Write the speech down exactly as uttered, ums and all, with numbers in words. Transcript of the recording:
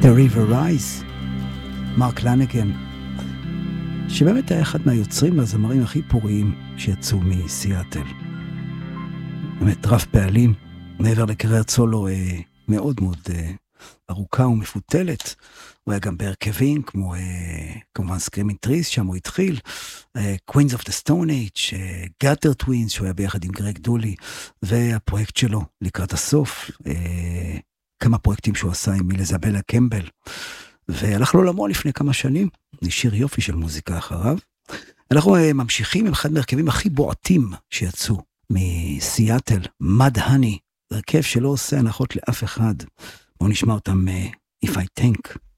The River Rise, מרק לנגן, שבאמת היה אחד מהיוצרים והזמרים הכי פוריים שיצאו מסיאטל. באמת רב פעלים, מעבר לקריירת סולו אה, מאוד מאוד אה, ארוכה ומפותלת. הוא היה גם בהרכבים כמו אה, כמובן סקרימינג טריס, שם הוא התחיל, אה, Queens of the Stone Age, אה, גאטר טווינס, שהוא היה ביחד עם גרג דולי, והפרויקט שלו לקראת הסוף, אה, כמה פרויקטים שהוא עשה עם איזבלה קמבל, והלך לעולמו לפני כמה שנים, נשאיר יופי של מוזיקה אחריו. אנחנו ממשיכים עם אחד מהרכבים הכי בועטים שיצאו מסיאטל, מד הני, הרכב שלא עושה הנחות לאף אחד. בואו נשמע אותם, uh, If I Think.